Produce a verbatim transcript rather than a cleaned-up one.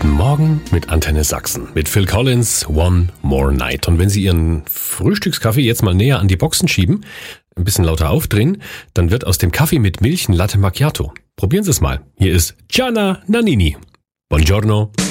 Guten Morgen mit Antenne Sachsen, mit Phil Collins, One More Night. Und wenn Sie Ihren Frühstückskaffee jetzt mal näher an die Boxen schieben, ein bisschen lauter aufdrehen, dann wird aus dem Kaffee mit Milch ein Latte Macchiato. Probieren Sie es mal. Hier ist Gianna Nannini. Buongiorno.